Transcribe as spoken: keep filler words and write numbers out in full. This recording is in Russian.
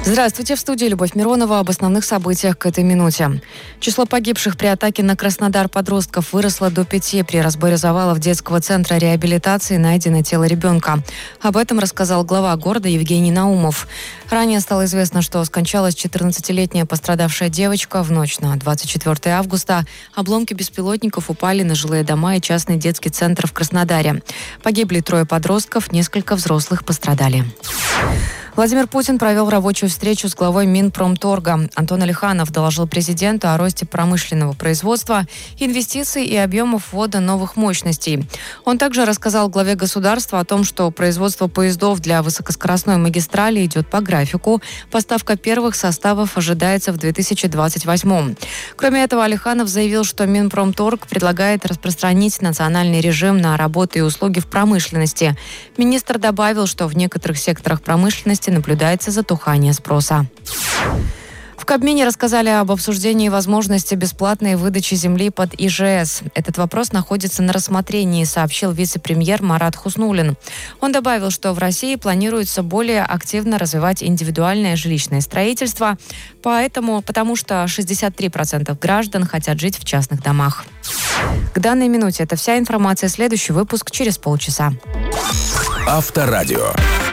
Здравствуйте, в студии Любовь Миронова. Об основных событиях к этой минуте. Число погибших при атаке на Краснодар подростков выросло до пяти. При разборе завалов детского центра реабилитации найдено тело ребенка. Об этом рассказал глава города Евгений Наумов. Ранее стало известно, что скончалась четырнадцатилетняя пострадавшая девочка. В ночь на двадцать четвёртое августа обломки беспилотников упали на жилые дома и частный детский центр в Краснодаре. Погибли трое подростков, несколько взрослых пострадали. Владимир Путин провел рабочую встречу с главой Минпромторга. Антон Алиханов доложил президенту о росте промышленного производства, инвестиций и объемов ввода новых мощностей. Он также рассказал главе государства о том, что производство поездов для высокоскоростной магистрали идет по графику. Поставка первых составов ожидается в две тысячи двадцать восьмом. Кроме этого, Алиханов заявил, что Минпромторг предлагает распространить национальный режим на работы и услуги в промышленности. Министр добавил, что в некоторых секторах промышленности наблюдается затухание спроса. В Кабмине рассказали об обсуждении возможности бесплатной выдачи земли под И Ж С. Этот вопрос находится на рассмотрении, сообщил вице-премьер Марат Хуснуллин. Он добавил, что в России планируется более активно развивать индивидуальное жилищное строительство, поэтому, потому что шестьдесят три процента граждан хотят жить в частных домах. К данной минуте это вся информация. Следующий выпуск через полчаса. Авторадио.